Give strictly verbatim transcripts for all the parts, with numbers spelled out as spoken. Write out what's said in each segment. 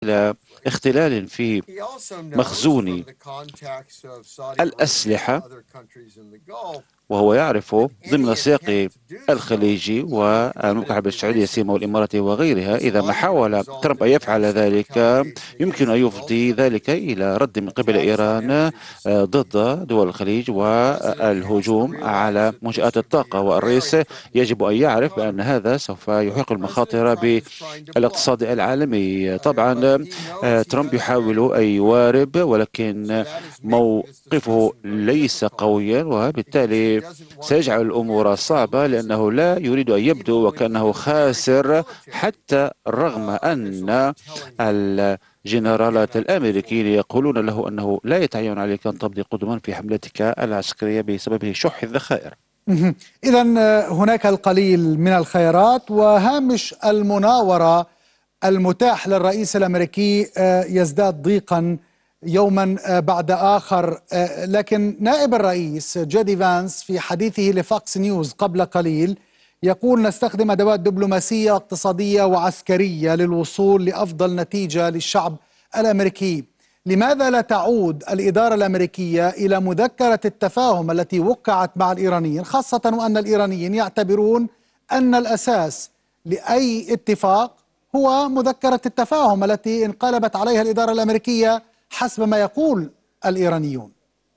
إلى اختلال في مخزون الأسلحة، وهو يعرف ضمن سياق الخليج والمملكة العربية السعودية سيما والإمارات وغيرها، إذا ما حاول ترامب أن يفعل ذلك يمكن أن يفضي ذلك إلى رد من قبل إيران ضد دول الخليج والهجوم على منشآت الطاقة. والرئيس يجب أن يعرف بأن هذا سوف يحقق المخاطر بالاقتصاد العالمي. طبعا ترامب يحاول أن يوارب، ولكن موقفه ليس قويا، وبالتالي سيجعل الأمور صعبة، لأنه لا يريد أن يبدو وكأنه خاسر، حتى رغم أن الجنرالات الأمريكيين يقولون له أنه لا يتعين عليك أن تمضي قدما في حملتك العسكرية بسبب شح الذخائر. إذا هناك القليل من الخيارات، وهامش المناورة المتاح للرئيس الأمريكي يزداد ضيقا يوما بعد آخر. لكن نائب الرئيس جودي فانس في حديثه لفاكس نيوز قبل قليل يقول نستخدم أدوات دبلوماسية اقتصادية وعسكرية للوصول لأفضل نتيجة للشعب الأمريكي. لماذا لا تعود الإدارة الأمريكية إلى مذكرة التفاهم التي وقعت مع الإيرانيين، خاصة وأن الإيرانيين يعتبرون أن الأساس لأي اتفاق هو مذكرة التفاهم التي انقلبت عليها الإدارة الأمريكية حسب ما يقول الإيرانيون؟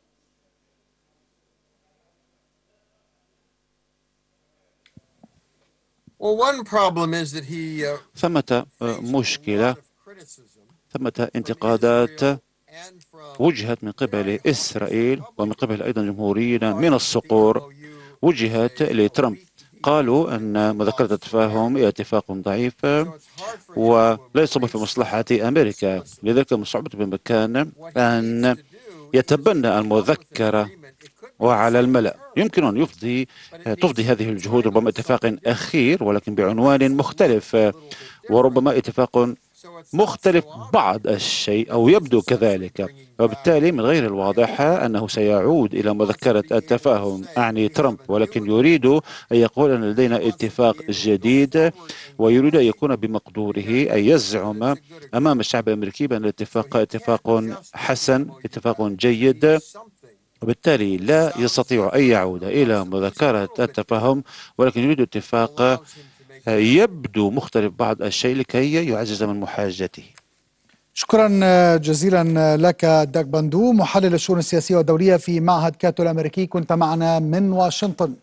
ثمة مشكلة، ثمة انتقادات وجهت من قبل إسرائيل ومن قبل أيضا جمهوريين من الصقور وجهت لترامب. قالوا أن مذكرة التفاهم هي اتفاق ضعيف ولا يصب في مصلحة أمريكا، لذلك من صعوبة بمكان أن يتبنى المذكرة. وعلى الملأ يمكن أن يفضي تفضي هذه الجهود ربما اتفاق أخير، ولكن بعنوان مختلف، وربما اتفاق مختلف بعض الشيء أو يبدو كذلك. وبالتالي من غير الواضح أنه سيعود إلى مذكرة التفاهم، أعني ترامب، ولكن يريد أن يقول أن لدينا اتفاق جديد، ويريد أن يكون بمقدوره أن يزعم أمام الشعب الأمريكي بأن الاتفاق اتفاق حسن، اتفاق جيد، وبالتالي لا يستطيع أن يعود إلى مذكرة التفاهم، ولكن يريد اتفاق يبدو مختلف بعض الشيء لكي يعزز من محاجته. شكرا جزيلا لك داك باندو، محلل الشؤون السياسية والدولية في معهد كاتو الأمريكي، كنت معنا من واشنطن.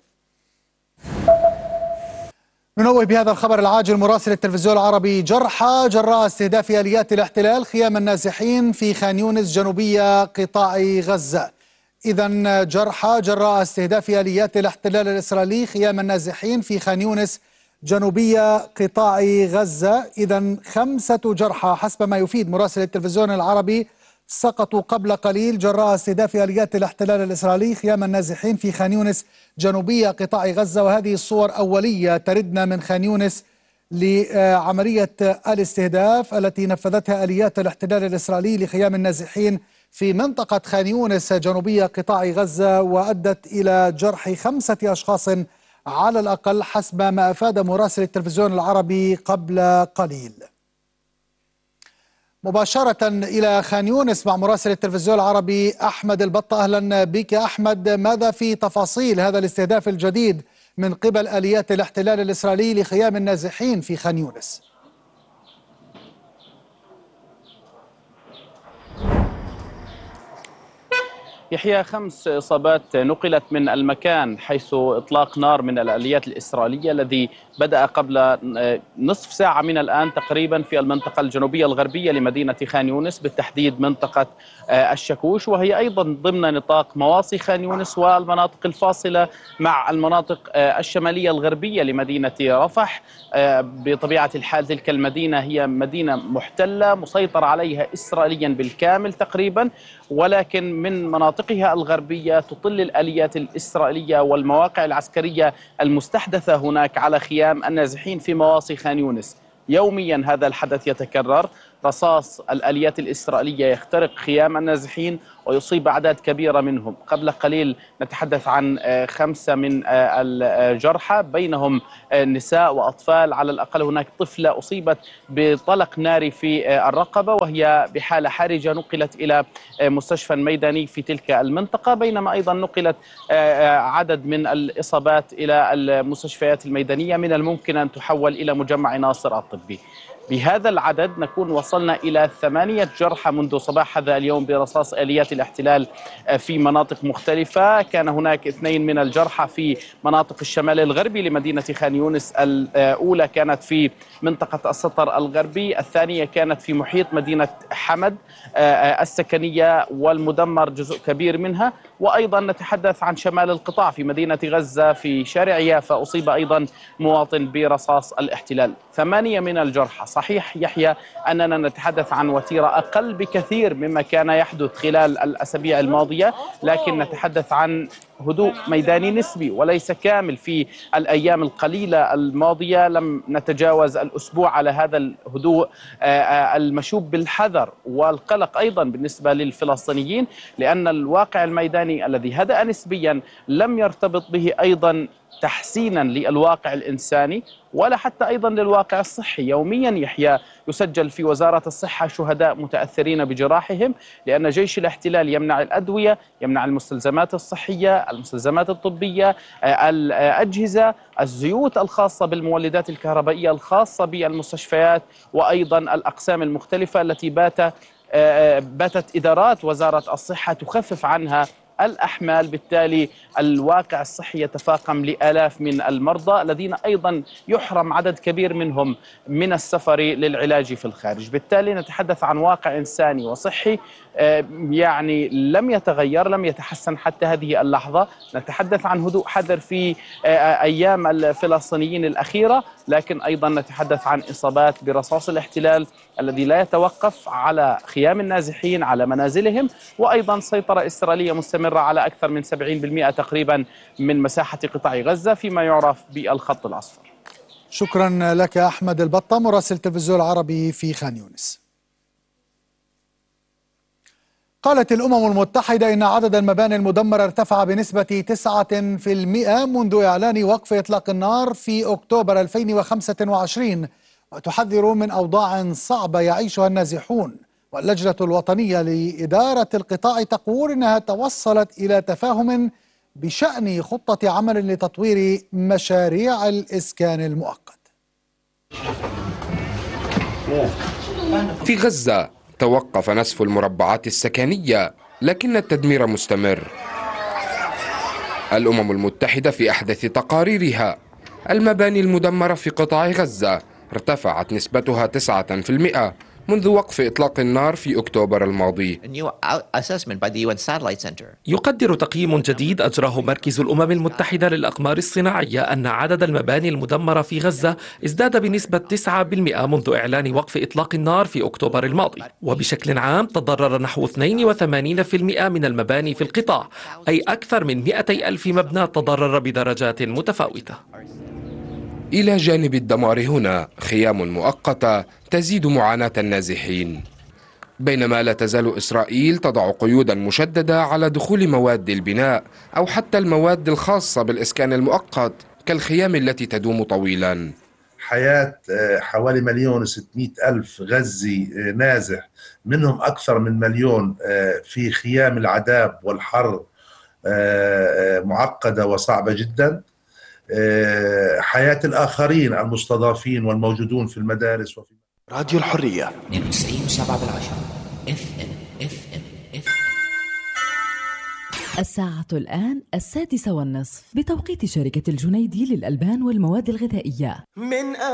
ننوه بهذا الخبر العاجل مراسل التلفزيون العربي جرحى جراء استهداف آليات الاحتلال خيام النازحين في خان يونس جنوبية قطاع غزة. إذا جرحى جراء استهداف آليات الاحتلال الإسرائيلي خيام النازحين في خان يونس جنوبية قطاع غزة. إذا خمسة جرحى حسب ما يفيد مراسل التلفزيون العربي سقطوا قبل قليل جراء استهداف آليات الاحتلال الإسرائيلي خيام النازحين في خان يونس جنوبية قطاع غزة. وهذه الصور أولية تردنا من خان يونس لعملية الاستهداف التي نفذتها آليات الاحتلال الإسرائيلي لخيام النازحين في منطقة خان يونس جنوبية قطاع غزة، وأدت إلى جرح خمسة أشخاص على الأقل حسب ما أفاد مراسل التلفزيون العربي قبل قليل. مباشرة إلى خان يونس مع مراسل التلفزيون العربي أحمد البطة. أهلا بك أحمد، ماذا في تفاصيل هذا الاستهداف الجديد من قبل آليات الاحتلال الإسرائيلي لخيام النازحين في خان يونس؟ يحيى، خمس إصابات نقلت من المكان حيث إطلاق نار من الآليات الإسرائيلية الذي بدأ قبل نصف ساعة من الآن تقريبا في المنطقة الجنوبية الغربية لمدينة خان يونس، بالتحديد منطقة الشكوش، وهي أيضا ضمن نطاق مواصي خان يونس والمناطق الفاصلة مع المناطق الشمالية الغربية لمدينة رفح. بطبيعة الحال تلك المدينة هي مدينة محتلة مسيطر عليها إسرائيليا بالكامل تقريبا، ولكن من مناطقها الغربية تطل الآليات الإسرائيلية والمواقع العسكرية المستحدثة هناك على خيام النازحين في مواصي خان يونس. يوميا هذا الحدث يتكرر، رصاص الآليات الإسرائيلية يخترق خيام النازحين ويصيب أعداد كبيرة منهم. قبل قليل نتحدث عن خمسة من الجرحى، بينهم نساء وأطفال. على الأقل هناك طفلة أصيبت بطلق ناري في الرقبة وهي بحالة حرجة، نقلت إلى مستشفى ميداني في تلك المنطقة، بينما أيضا نقلت عدد من الإصابات إلى المستشفيات الميدانية من الممكن أن تحول إلى مجمع ناصر الطبي. بهذا العدد نكون وصلنا إلى ثمانية جرحى منذ صباح هذا اليوم برصاص آليات الاحتلال في مناطق مختلفة. كان هناك اثنين من الجرحى في مناطق الشمال الغربي لمدينة خان يونس، الأولى كانت في منطقة السطر الغربي، الثانية كانت في محيط مدينة حمد السكنية والمدمر جزء كبير منها. وأيضا نتحدث عن شمال القطاع في مدينة غزة في شارع يافا، أصيب أيضا مواطن برصاص الاحتلال. ثمانية من الجرحى. صحيح يحيى أننا نتحدث عن وتيرة أقل بكثير مما كان يحدث خلال الأسابيع الماضية، لكن نتحدث عن هدوء ميداني نسبي وليس كامل. في الأيام القليلة الماضية لم نتجاوز الأسبوع على هذا الهدوء المشوب بالحذر والقلق أيضا بالنسبة للفلسطينيين، لأن الواقع الميداني الذي هدأ نسبيا لم يرتبط به أيضا تحسينا للواقع الإنساني ولا حتى أيضا للواقع الصحي. يوميا يحيى يسجل في وزارة الصحة شهداء متأثرين بجراحهم، لأن جيش الاحتلال يمنع الأدوية، يمنع المستلزمات الصحية، المستلزمات الطبية، الأجهزة، الزيوت الخاصة بالمولدات الكهربائية الخاصة بالمستشفيات، وأيضا الأقسام المختلفة التي بات باتت إدارات وزارة الصحة تخفف عنها الأحمال. بالتالي الواقع الصحي يتفاقم لآلاف من المرضى الذين أيضا يحرم عدد كبير منهم من السفر للعلاج في الخارج. بالتالي نتحدث عن واقع إنساني وصحي يعني لم يتغير، لم يتحسن حتى هذه اللحظة. نتحدث عن هدوء حذر في أيام الفلسطينيين الأخيرة، لكن أيضا نتحدث عن إصابات برصاص الاحتلال الذي لا يتوقف على خيام النازحين، على منازلهم، وأيضا سيطرة إسرائيلية مستمرة على أكثر من سبعين بالمئة تقريبا من مساحة قطاع غزة فيما يعرف بالخط الأصفر. شكرا لك أحمد البطة مراسل التلفزيون العربي في خان يونس. قالت الأمم المتحدة إن عدد المباني المدمرة ارتفع بنسبة تسعة بالمئة منذ إعلان وقف إطلاق النار في أكتوبر ألفين وخمسة وعشرين، وتحذر من أوضاع صعبة يعيشها النازحون. واللجنة الوطنية لإدارة القطاع تقول إنها توصلت إلى تفاهم بشأن خطة عمل لتطوير مشاريع الإسكان المؤقت. في غزة توقف نسف المربعات السكنية، لكن التدمير مستمر. الأمم المتحدة في أحدث تقاريرها المباني المدمرة في قطاع غزة ارتفعت نسبتها تسعة بالمئة منذ وقف إطلاق النار في أكتوبر الماضي. يقدر تقييم جديد أجراه مركز الأمم المتحدة للأقمار الصناعية أن عدد المباني المدمرة في غزة ازداد بنسبة تسعة بالمئة منذ إعلان وقف إطلاق النار في أكتوبر الماضي، وبشكل عام تضرر نحو اثنين وثمانين بالمئة من المباني في القطاع، أي أكثر من مئتي ألف مبنى تضرر بدرجات متفاوتة. إلى جانب الدمار هنا خيام مؤقتة تزيد معاناة النازحين، بينما لا تزال إسرائيل تضع قيودا مشددة على دخول مواد البناء أو حتى المواد الخاصة بالإسكان المؤقت كالخيام التي تدوم طويلا. حياة حوالي مليون وستمئة ألف غزي نازح، منهم أكثر من مليون في خيام العذاب والحر معقدة وصعبة جدا. حياة الآخرين المستضافين والموجودون في المدارس وفي راديو الحرية تسعين وسبعة بالعشرة اف ام اف ام اف الساعة الآن السادسة والنصف بتوقيت شركة الجنيدي للألبان والمواد الغذائية. من